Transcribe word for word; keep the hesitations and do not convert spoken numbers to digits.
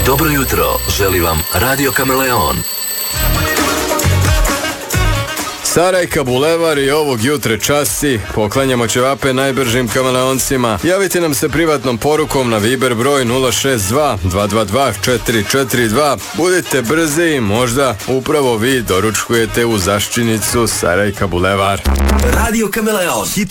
Dobro jutro, želi vam Radio Kameleon. Sarajka Bulevar i ovog jutre časti. Poklanjamo ćevape najbržim kameleoncima. Javite nam se privatnom porukom na Viber broj nula šest dva dva dva dva četiri četiri dva. Budite brzi i možda upravo vi doručkujete u Zaščinicu Sarajka Bulevar. Radio Kameleon, hit